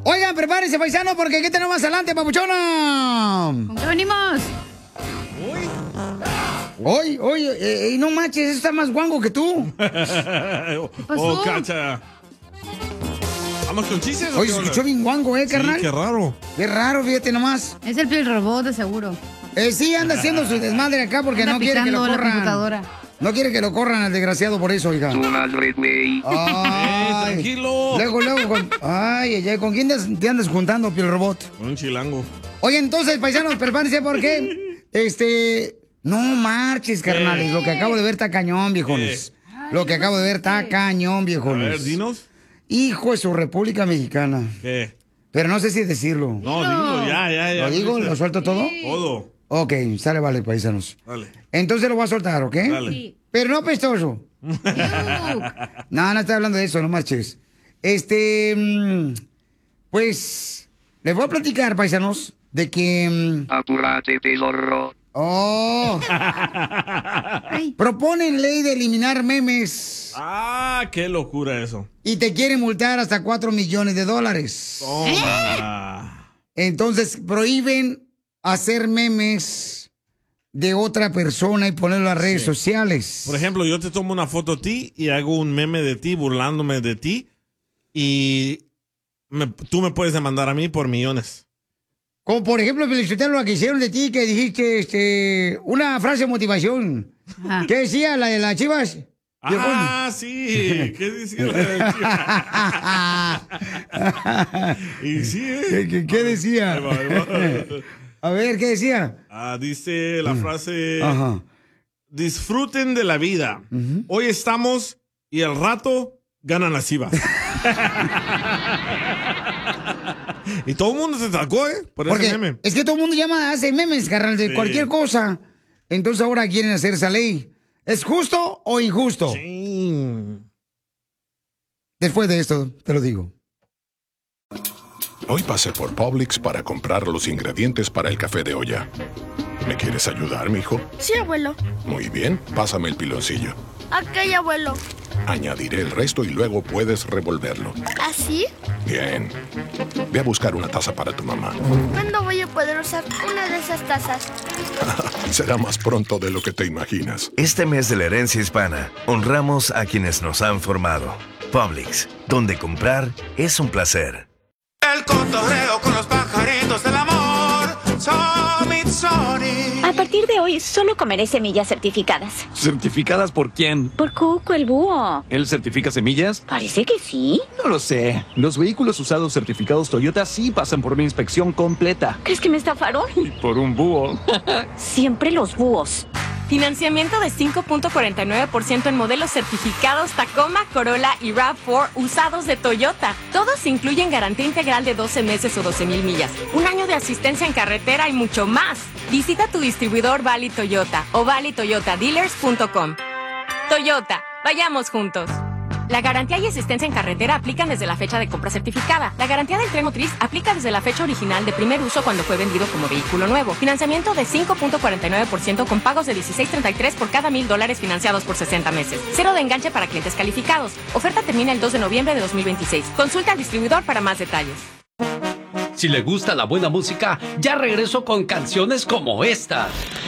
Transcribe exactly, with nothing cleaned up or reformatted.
Oigan, prepárense, paisano, porque ¿qué tenemos más adelante, papuchona? ¿Con qué venimos? Hoy, hoy, eh, eh, no manches, eso está más guango que tú. ¿Qué pasó? Oh, cacha. ¿Vamos con chistes o Oye, qué se onda? escuchó bien guango, ¿eh, carnal? Sí, qué raro. Qué raro, fíjate nomás. Es el piel robot, de seguro. Eh, sí, anda haciendo su desmadre acá porque Anda no quiere que lo picando la corran. computadora. No quiere que lo corran al desgraciado por eso, oiga. Tu madre, güey. Ay, Eh, tranquilo. Luego, luego, con... Ay, ay, ay, ¿con quién te te andas juntando, piel robot? Un chilango. Oye, entonces, paisanos, prepárense porque, este, no marches, carnales. Lo que acabo de ver está cañón, viejones. Lo que acabo de ver está cañón, A viejones. ver, dinos. Hijo de su República Mexicana. ¿Qué? Pero no sé si decirlo. No, dilo, ya, ya, ya. ¿Lo digo? ¿Lo suelto todo? Todo. Ok, sale, vale, paisanos. Dale. Entonces lo voy a soltar, ¿ok? Dale. Sí. Pero no apestoso. No, no estoy hablando de eso, no marches. Este, mm, pues, les voy a platicar, paisanos, de que... mm, Apúrate, tesoro. Oh, Ay, proponen ley de eliminar memes Ah, qué locura eso. y te quieren multar hasta cuatro millones de dólares. Toma. Entonces prohíben hacer memes de otra persona y ponerlo a redes Sí. sociales. Por ejemplo, yo te tomo una foto a ti y hago un meme de ti burlándome de ti y me- tú me puedes demandar a mí por millones. Como por ejemplo, felicitar lo que hicieron de ti, que dijiste este, una frase de motivación. Ajá. ¿Qué decía la de las chivas? Ah, sí. ¿Qué decía la de Chivas? Y sí, ¿Qué, ¿eh? qué- qué decía? Ahí va, ahí va. A ver, ¿qué decía? Ah, dice la frase, Ajá. disfruten de la vida. Hoy estamos y al rato ganan las Chivas. Y todo el mundo se sacó, ¿eh? Por ese Porque meme. es que todo el mundo llama, hace memes, carnal, de Sí. cualquier cosa. Entonces ahora quieren hacer esa ley. ¿Es justo o injusto? Sí. Después de esto, te lo digo. Hoy pasé por Publix para comprar los ingredientes para el café de olla. ¿Me quieres ayudar, mijo? Sí, abuelo. Muy bien, pásame el piloncillo. Ok, abuelo. Añadiré el resto y luego puedes revolverlo. ¿Así? Bien. Ve a buscar una taza para tu mamá. ¿Cuándo voy a poder usar una de esas tazas? Será más pronto de lo que te imaginas. Este mes de la herencia hispana, honramos a quienes nos han formado. Publix, donde comprar es un placer. El cotorreo con los pajaritos del amor. Summit Sony. A partir de hoy, solo comeré semillas certificadas. ¿Certificadas por quién? Por Cuco, el búho. ¿Él certifica semillas? Parece que sí. No lo sé. Los vehículos usados certificados Toyota sí pasan por una inspección completa. ¿Crees que me estafaron? Y por un búho. Siempre los búhos. Financiamiento de cinco punto cuarenta y nueve por ciento en modelos certificados Tacoma, Corolla y RAV cuatro usados de Toyota. Todos incluyen garantía integral de doce meses o doce mil millas, un año de asistencia en carretera y mucho más. Visita tu distribuidor Valley Toyota o valley toyota dealers punto com. Toyota, vayamos juntos. La garantía y asistencia en carretera aplican desde la fecha de compra certificada. La garantía del tren motriz aplica desde la fecha original de primer uso cuando fue vendido como vehículo nuevo. Financiamiento de cinco punto cuarenta y nueve por ciento con pagos de dieciséis treinta y tres por cada mil dólares financiados por sesenta meses. Cero de enganche para clientes calificados. Oferta termina el dos de noviembre de dos mil veintiséis. Consulta al distribuidor para más detalles. Si le gusta la buena música, ya regreso con canciones como esta.